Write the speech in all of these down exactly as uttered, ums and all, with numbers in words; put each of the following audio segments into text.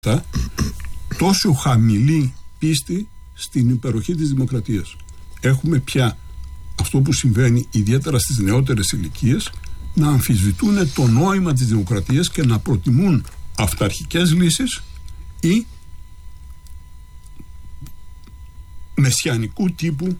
τόσο χαμηλή πίστη στην υπεροχή της δημοκρατίας. Έχουμε πια αυτό που συμβαίνει ιδιαίτερα στις νεότερες ηλικίες, να αμφισβητούν το νόημα της δημοκρατίας και να προτιμούν αυταρχικές λύσεις ή μεσιανικού τύπου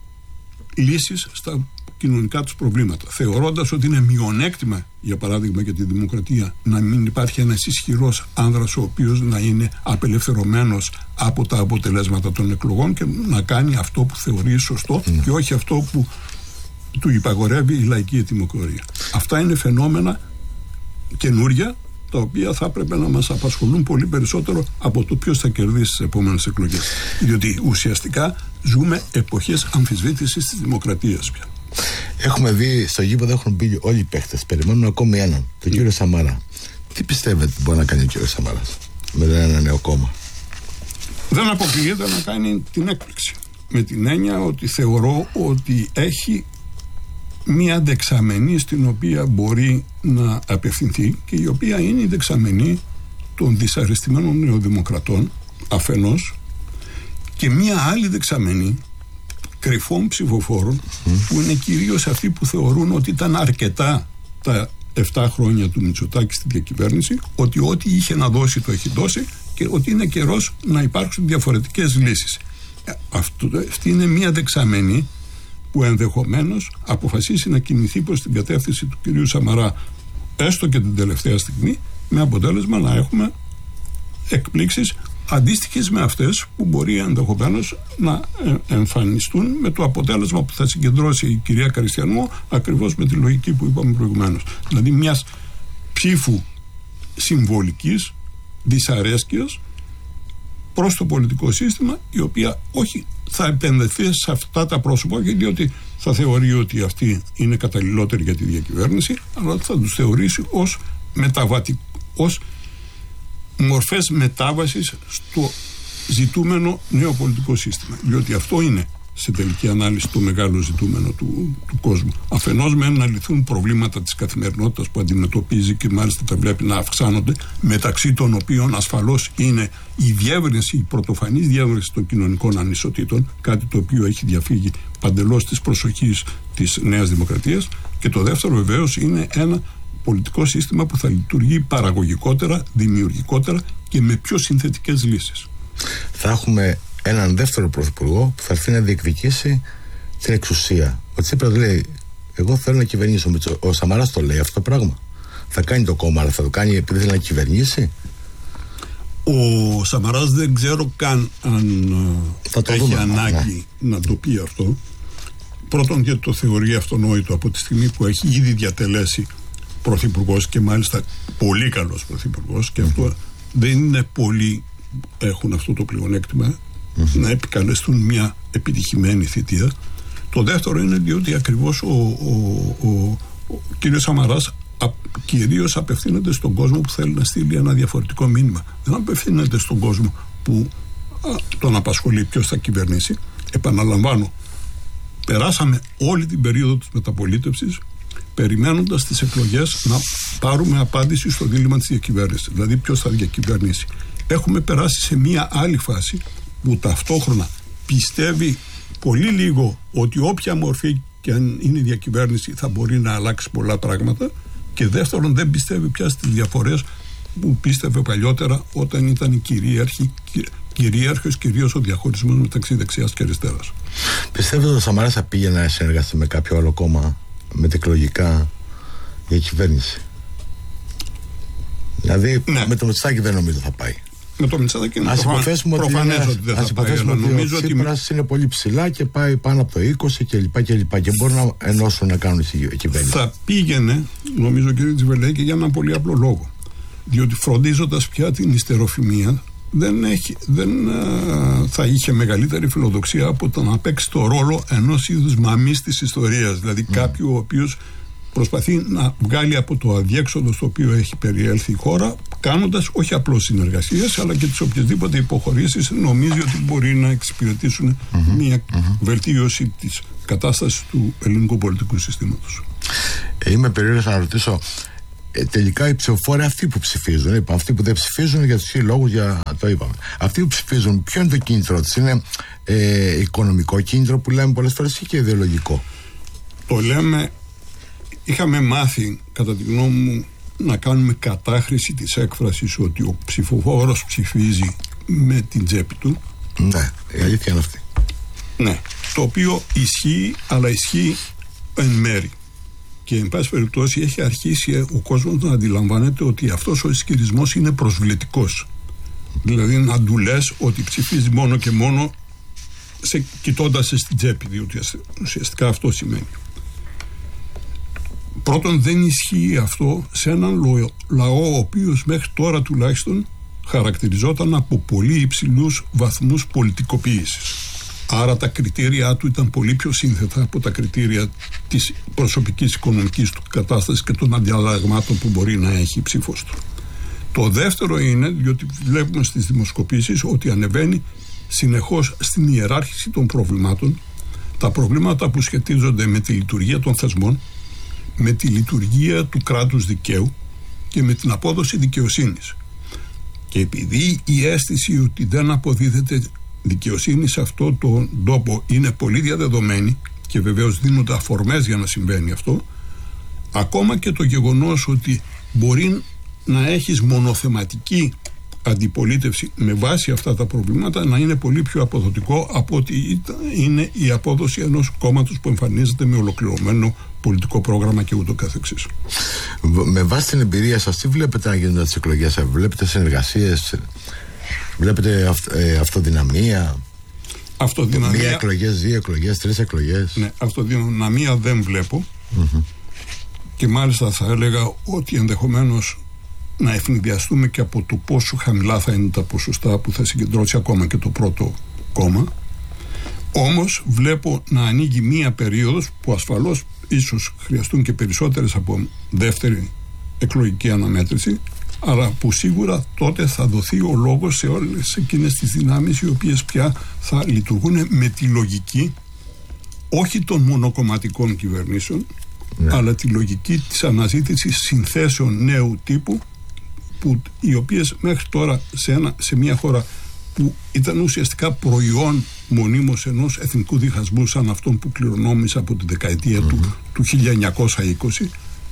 λύσεις στα κοινωνικά τους προβλήματα, θεωρώντας ότι είναι μειονέκτημα, για παράδειγμα, για τη δημοκρατία να μην υπάρχει ένας ισχυρός άνδρας ο οποίος να είναι απελευθερωμένος από τα αποτελέσματα των εκλογών και να κάνει αυτό που θεωρεί σωστό mm. και όχι αυτό που του υπαγορεύει η λαϊκή ετοιμοκρατία. Αυτά είναι φαινόμενα καινούρια, τα οποία θα έπρεπε να μας απασχολούν πολύ περισσότερο από το ποιος θα κερδίσει τις επόμενες εκλογές. Διότι ουσιαστικά ζούμε εποχές αμφισβήτησης της δημοκρατίας πια. Έχουμε δει στο γήπεδο, έχουν μπει όλοι οι παίχτες. Περιμένουν ακόμη έναν, τον κύριο Σαμαρά. Τι πιστεύετε μπορεί να κάνει ο κύριος Σαμαράς με ένα νέο κόμμα? Δεν αποκλείεται να κάνει την έκπληξη. Με την έννοια ότι θεωρώ ότι έχει μία δεξαμενή στην οποία μπορεί να απευθυνθεί και η οποία είναι η δεξαμενή των δυσαρεστημένων νεοδημοκρατών αφενός και μία άλλη δεξαμενή κρυφών ψηφοφόρων mm. που είναι κυρίως αυτοί που θεωρούν ότι ήταν αρκετά τα επτά χρόνια του Μητσοτάκη στη διακυβέρνηση, ότι ό,τι είχε να δώσει το έχει δώσει και ότι είναι καιρός να υπάρξουν διαφορετικές λύσεις. Αυτό, αυτή είναι μία δεξαμενή που ενδεχομένως αποφασίσει να κινηθεί προς την κατεύθυνση του κυρίου Σαμαρά έστω και την τελευταία στιγμή, με αποτέλεσμα να έχουμε εκπλήξεις αντίστοιχες με αυτές που μπορεί ενδεχομένως να εμφανιστούν με το αποτέλεσμα που θα συγκεντρώσει η κυρία Καριστιανού, ακριβώς με τη λογική που είπαμε προηγουμένως. Δηλαδή μιας ψήφου συμβολικής δυσαρέσκειας προς το πολιτικό σύστημα, η οποία όχι θα επενδυθεί σε αυτά τα πρόσωπα, διότι θα θεωρεί ότι αυτοί είναι καταλληλότεροι για τη διακυβέρνηση, αλλά θα τους θεωρήσει ως μεταβατικ... ως μορφές μετάβασης στο ζητούμενο νέο πολιτικό σύστημα. Διότι αυτό είναι σε τελική ανάλυση το μεγάλο ζητούμενο του, του κόσμου. Αφενός με να λυθούν προβλήματα της καθημερινότητας που αντιμετωπίζει και μάλιστα τα βλέπει να αυξάνονται, μεταξύ των οποίων ασφαλώς είναι η διεύρυνση, η πρωτοφανής διεύρυνση των κοινωνικών ανισοτήτων, κάτι το οποίο έχει διαφύγει παντελώς της προσοχής της Νέας Δημοκρατίας, και το δεύτερο βεβαίως είναι ένα πολιτικό σύστημα που θα λειτουργεί παραγωγικότερα, δημιουργικότερα και με πιο συνθετικές λύσεις. Θα έχουμε έναν δεύτερο πρωθυπουργό που θα έρθει να διεκδικήσει την εξουσία. Ο Τσίπρας λέει: εγώ θέλω να κυβερνήσω. Ο Σαμαράς το λέει αυτό το πράγμα. Θα κάνει το κόμμα, αλλά θα το κάνει επειδή θέλει να κυβερνήσει. Ο Σαμαράς δεν ξέρω καν αν θα το έχει δούμε, ανάγκη ναι. να το πει αυτό. Πρώτον, γιατί το θεωρεί αυτονόητο από τη στιγμή που έχει ήδη διατελέσει πρωθυπουργός και μάλιστα πολύ καλός πρωθυπουργός, και mm-hmm. αυτό δεν είναι πολλοί έχουν αυτό το πλεονέκτημα mm-hmm. να επικαλεστούν μια επιτυχημένη θητεία. Το δεύτερο είναι διότι ακριβώς ο, ο, ο, ο κύριος Σαμαράς α, κυρίως απευθύνεται στον κόσμο που θέλει να στείλει ένα διαφορετικό μήνυμα. Δεν απευθύνεται στον κόσμο που α, τον απασχολεί ποιος θα κυβερνήσει. Επαναλαμβάνω, περάσαμε όλη την περίοδο της μεταπολίτευσης περιμένοντας τις εκλογές να πάρουμε απάντηση στο δίλημμα της διακυβέρνησης, δηλαδή ποιος θα διακυβερνήσει. Έχουμε περάσει σε μία άλλη φάση που ταυτόχρονα πιστεύει πολύ λίγο ότι όποια μορφή και αν είναι η διακυβέρνηση θα μπορεί να αλλάξει πολλά πράγματα, και δεύτερον δεν πιστεύει πια στις διαφορές που πίστευε παλιότερα όταν ήταν η κυρίαρχη, κυρίαρχος κυρίως ο διαχωρισμός μεταξύ δεξιάς και αριστεράς. Πιστεύετε ότι ο Σαμαράς θα πήγε να συνεργαστεί με κάποιο άλλο κόμμα μετεκλογικά για κυβέρνηση? Δηλαδή ναι. με το Μητσοτάκη δεν νομίζω θα πάει. Με το Μητσοτάκη είναι προφανές ότι δεν θα πάει, αλλά νομίζω ότι ο Τσίπρας είναι πολύ ψηλά και πάει πάνω από το είκοσι και λοιπά και λοιπά και μπορούν να ενώσουν να κάνουν κυβέρνηση. Θα πήγαινε, νομίζω, κύριε Τζιβελέκη, για έναν πολύ απλό λόγο. Διότι φροντίζοντας πια την ιστεροφημία δεν, έχει, δεν α, θα είχε μεγαλύτερη φιλοδοξία από το να παίξει το ρόλο ενός είδους μαμής της ιστορίας, δηλαδή mm. κάποιου ο οποίος προσπαθεί να βγάλει από το αδιέξοδο στο οποίο έχει περιέλθει η χώρα, κάνοντας όχι απλώς συνεργασίες αλλά και τις οποιασδήποτε υποχωρήσεις νομίζει ότι μπορεί να εξυπηρετήσουν mm-hmm. μια mm-hmm. βελτίωση της κατάστασης του ελληνικού πολιτικού συστήματος. Ε, είμαι περίεργος να ρωτήσω, ε, τελικά οι ψηφοφόροι αυτοί που ψηφίζουν, είπα, αυτοί που δεν ψηφίζουν για τους λόγους, για, το είπαμε. Αυτοί που ψηφίζουν, ποιο είναι το κίνητρο τους? Είναι ε, οικονομικό κίνητρο που λέμε πολλές φορές ή και ιδεολογικό? Το λέμε, είχαμε μάθει κατά τη γνώμη μου να κάνουμε κατάχρηση της έκφρασης ότι ο ψηφοφόρος ψηφίζει με την τσέπη του. Ναι, η αλήθεια είναι αυτή. Ναι, το οποίο ισχύει, αλλά ισχύει εν μέρη. Και εν πάση περιπτώσει έχει αρχίσει ο κόσμος να αντιλαμβάνεται ότι αυτός ο ισχυρισμός είναι προσβλητικός. Δηλαδή να του λες ότι ψηφίζει μόνο και μόνο σε, κοιτώντας στην τσέπη, διότι ουσιαστικά αυτό σημαίνει. Πρώτον, δεν ισχύει αυτό σε έναν λαό ο οποίος μέχρι τώρα τουλάχιστον χαρακτηριζόταν από πολύ υψηλούς βαθμούς πολιτικοποίησης. Άρα τα κριτήρια του ήταν πολύ πιο σύνθετα από τα κριτήρια της προσωπικής οικονομικής του κατάστασης και των ανταλλαγμάτων που μπορεί να έχει η ψήφος του. Το δεύτερο είναι διότι βλέπουμε στις δημοσκοπήσεις ότι ανεβαίνει συνεχώς στην ιεράρχηση των προβλημάτων, τα προβλήματα που σχετίζονται με τη λειτουργία των θεσμών, με τη λειτουργία του κράτους δικαίου και με την απόδοση δικαιοσύνης. Και επειδή η αίσθηση ότι δεν αποδίδεται δικαιοσύνη σε αυτό τον τόπο είναι πολύ διαδεδομένη και βεβαίως δίνονται αφορμές για να συμβαίνει αυτό, ακόμα και το γεγονός ότι μπορεί να έχεις μονοθεματική αντιπολίτευση με βάση αυτά τα προβλήματα να είναι πολύ πιο αποδοτικό από ότι είναι η απόδοση ενός κόμματος που εμφανίζεται με ολοκληρωμένο πολιτικό πρόγραμμα και ούτω καθεξής. Με βάση την εμπειρία σας, τι βλέπετε να γίνονται τις εκλογές? Βλέπετε συνεργασίες, βλέπετε αυ, ε, αυτοδυναμία? Αυτοδυναμία. Μία εκλογές, δύο εκλογές, τρεις εκλογές. Ναι, αυτοδυναμία δεν βλέπω. Mm-hmm. Και μάλιστα θα έλεγα ότι ενδεχομένως να ευνηδιαστούμε και από το πόσο χαμηλά θα είναι τα ποσοστά που θα συγκεντρώσει ακόμα και το πρώτο κόμμα. Όμως βλέπω να ανοίγει μία περίοδος που ασφαλώς ίσως χρειαστούν και περισσότερες από δεύτερη εκλογική αναμέτρηση, αλλά που σίγουρα τότε θα δοθεί ο λόγος σε όλες εκείνες τις δυνάμεις οι οποίες πια θα λειτουργούν με τη λογική όχι των μονοκομματικών κυβερνήσεων, ναι, αλλά τη λογική της αναζήτησης συνθέσεων νέου τύπου, που, οι οποίες μέχρι τώρα σε, ένα, σε μια χώρα που ήταν ουσιαστικά προϊόν μονίμως ενός εθνικού διχασμού σαν αυτόν που κληρονόμησε από τη δεκαετία mm-hmm. του, του χίλια εννιακόσια είκοσι,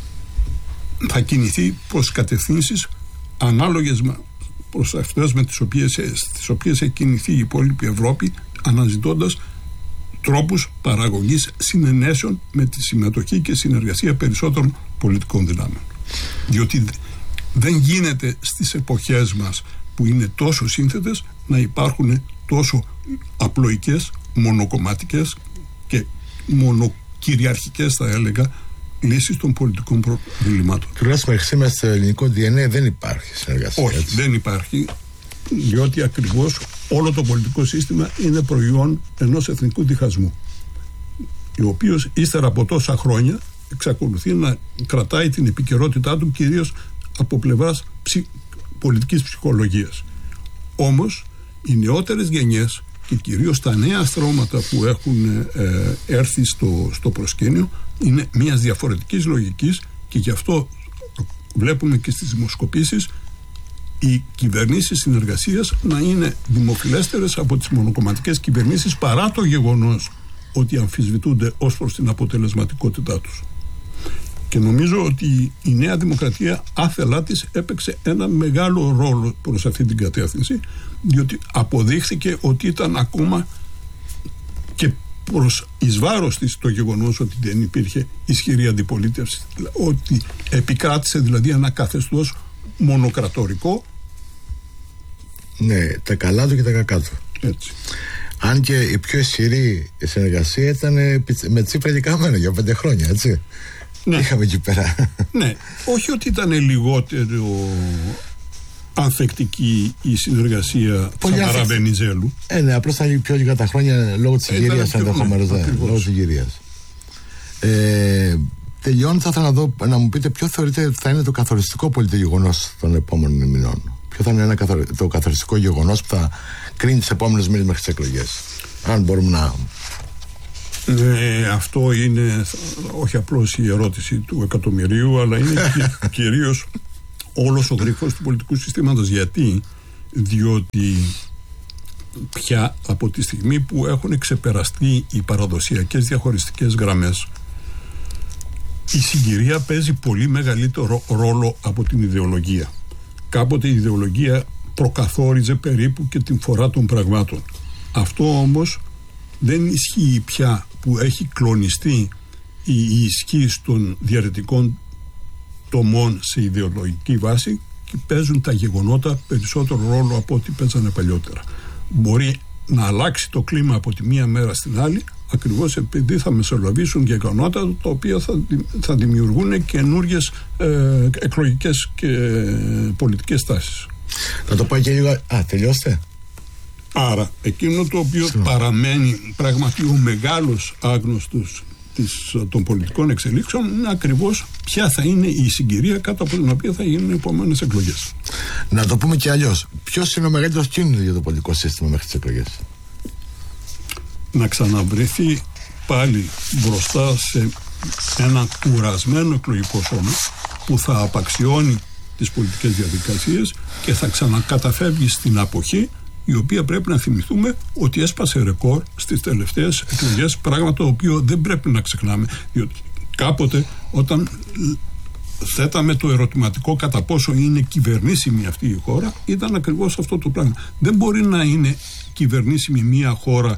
θα κινηθεί προς κατευθύνσεις ανάλογες προς αυτές με τις οποίες, τις οποίες έχει κινηθεί η υπόλοιπη Ευρώπη, αναζητώντας τρόπους παραγωγής συνενέσεων με τη συμμετοχή και συνεργασία περισσότερων πολιτικών δυνάμεων. Διότι δεν γίνεται στις εποχές μας που είναι τόσο σύνθετες να υπάρχουν τόσο απλοϊκές, μονοκομματικές και μονοκυριαρχικές, θα έλεγα, λύσεις των πολιτικών προβλημάτων. Τουλάχιστον μέχρι σήμερα στο ελληνικό ντι εν έι δεν υπάρχει συνεργασία. Όχι, έτσι. δεν υπάρχει, διότι ακριβώς όλο το πολιτικό σύστημα είναι προϊόν ενός εθνικού διχασμού, ο οποίος ύστερα από τόσα χρόνια εξακολουθεί να κρατάει την επικαιρότητά του κυρίως από πλευράς ψη, πολιτικής ψυχολογίας. Όμως οι νεότερες γενιές και κυρίως τα νέα στρώματα που έχουν ε, έρθει στο, στο προσκήνιο είναι μιας διαφορετικής λογικής, και γι' αυτό βλέπουμε και στις δημοσκοπήσεις οι κυβερνήσεις συνεργασίας να είναι δημοφιλέστερες από τις μονοκομματικές κυβερνήσεις, παρά το γεγονός ότι αμφισβητούνται ως προς την αποτελεσματικότητά τους. Και νομίζω ότι η Νέα Δημοκρατία άθελά της έπαιξε ένα μεγάλο ρόλο προς αυτή την κατεύθυνση, διότι αποδείχθηκε ότι ήταν ακόμα και προς εις βάρος της το γεγονός ότι δεν υπήρχε ισχυρή αντιπολίτευση, ότι επικράτησε δηλαδή ένα καθεστώς μονοκρατορικό. Ναι, τα καλά του και τα κακά του. Έτσι. Αν και η πιο ισχυρή συνεργασία ήταν με Τσίπρα και Καμένο για πέντε χρόνια, έτσι. Ναι. Είχαμε εκεί πέρα. Ναι, όχι ότι ήταν λιγότερο ανθεκτική η συνεργασία Σαμαρά Βενιζέλου. Ε, ναι, απλώς ήταν πιο λίγα τα χρόνια λόγω της Ιγυρίας, ενδεχομένως. Λόγω της Ιγυρίας. Ε, τελειώνω, θα ήθελα να, δω, να μου πείτε ποιο θεωρείτε θα είναι το καθοριστικό πολιτικό γεγονός των επόμενων μηνών. Ποιο θα είναι ένα καθορι... το καθοριστικό γεγονός που θα κρίνει τις επόμενες μήνες μέχρι τις εκλογές. Αν μπορούμε να. Ε, αυτό είναι όχι απλώς η ερώτηση του εκατομμυρίου, αλλά είναι και, κυρίως όλος ο γρίφος του πολιτικού συστήματος. Γιατί? Διότι πια από τη στιγμή που έχουν ξεπεραστεί οι παραδοσιακές διαχωριστικές γραμμές, η συγκυρία παίζει πολύ μεγαλύτερο ρόλο από την ιδεολογία. Κάποτε η ιδεολογία προκαθόριζε περίπου και την φορά των πραγμάτων. Αυτό όμως δεν ισχύει πια, που έχει κλονιστεί η ισχύ των διαρρετικών τομών σε ιδεολογική βάση και παίζουν τα γεγονότα περισσότερο ρόλο από ό,τι παίζανε παλιότερα. Μπορεί να αλλάξει το κλίμα από τη μία μέρα στην άλλη, ακριβώς επειδή θα μεσολαβήσουν γεγονότα τα οποία θα, θα δημιουργούν καινούργιες ε, εκλογικές και πολιτικές τάσεις. Να το πάει και λίγο. Α, τελειώστε. Άρα, εκείνο το οποίο Συγνώ. παραμένει πραγματικά ο μεγάλος άγνωστος της, των πολιτικών εξελίξεων είναι ακριβώς ποια θα είναι η συγκυρία κάτω από την οποία θα γίνουν οι επόμενες εκλογές. Να το πούμε και αλλιώς. Ποιος είναι ο μεγαλύτερος κίνδυνος για το πολιτικό σύστημα μέχρι τις εκλογές? Να ξαναβρεθεί πάλι μπροστά σε ένα κουρασμένο εκλογικό σώμα που θα απαξιώνει τις πολιτικές διαδικασίες και θα ξανακαταφεύγει στην αποχή, η οποία πρέπει να θυμηθούμε ότι έσπασε ρεκόρ στις τελευταίες εκλογές, πράγμα το οποίο δεν πρέπει να ξεχνάμε, διότι κάποτε όταν θέταμε το ερωτηματικό κατά πόσο είναι κυβερνήσιμη αυτή η χώρα, ήταν ακριβώς αυτό το πράγμα. Δεν μπορεί να είναι κυβερνήσιμη μια χώρα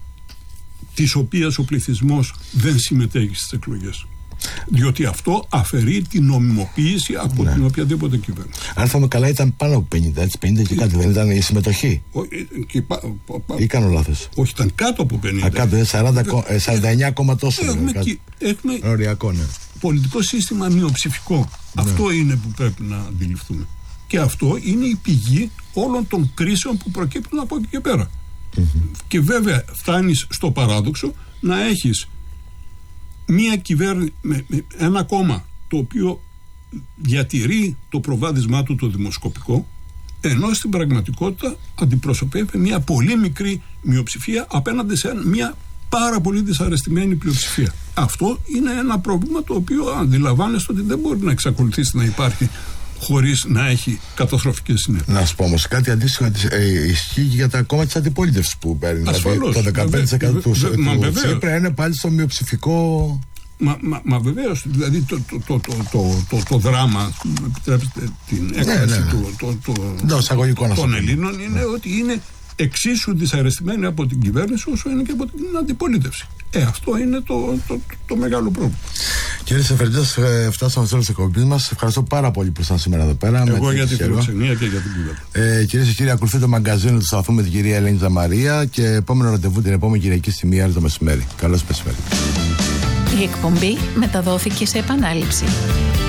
της οποίας ο πληθυσμός δεν συμμετέχει στις εκλογές. Διότι αυτό αφαιρεί την νομιμοποίηση από ναι. την οποιαδήποτε κυβέρνηση. Αν θυμάμαι καλά, ήταν πάνω από πενήντα, έτσι, πενήντα και κάτι, δεν ήταν η συμμετοχή? Και, πα, πα, πα, ή κάνω λάθος? Όχι, ήταν κάτω από πενήντα. Α, κάτω, σαράντα, σαράντα εννιά κόμμα τόσο. Έχουμε, κάτι, έχουμε οριακό, ναι. πολιτικό σύστημα μειοψηφικό. Ναι. Αυτό είναι που πρέπει να αντιληφθούμε. Και αυτό είναι η πηγή όλων των κρίσεων που προκύπτουν από εκεί και πέρα. Mm-hmm. Και βέβαια φτάνεις στο παράδοξο να έχεις μία κυβέρνηση με, με ένα κόμμα το οποίο διατηρεί το προβάδισμά του το δημοσκοπικό, ενώ στην πραγματικότητα αντιπροσωπεύει μια πολύ μικρή μειοψηφία απέναντι σε μια πάρα πολύ δυσαρεστημένη πλειοψηφία. Αυτό είναι ένα πρόβλημα το οποίο αντιλαμβάνεστε ότι δεν μπορεί να εξακολουθήσει να υπάρχει χωρίς να έχει καταστροφικές συνέπειες. Να σου πω όμως, κάτι αντίστοιχο ε, ισχύει για τα κόμματα της αντιπολίτευσης που παίρνει. Δηλαδή το δεκαπέντε τοις εκατό του Τσίπρα είναι πάλι στο μειοψηφικό. Μα, μα, μα βεβαίως, δηλαδή το, το, το, το, το, το, το δράμα, επιτρέψτε την έκφραση ναι, ναι. του, το, το, το, των Ελλήνων είναι ναι. ότι είναι εξίσου δυσαρεστημένοι από την κυβέρνηση όσο είναι και από την αντιπολίτευση. Ε, αυτό είναι το, το, το, το μεγάλο πρόβλημα. Κύριε Σεφερτζής, φτάσαμε στο τέλος της εκπομπής μας. Ευχαριστώ πάρα πολύ που ήσασταν σήμερα εδώ πέρα. Εγώ για την φιλοξενία και για την κουβέντα. Ε, κυρίες και κύριοι, ακολουθεί το μαγκαζίνο του σταθμού με την κυρία Ελένη Τζαμαρία και επόμενο ραντεβού την επόμενη Κυριακή στη μία το μεσημέρι. Καλώς μεσημέρι. Η εκπομπή μεταδόθηκε σε επανάληψη.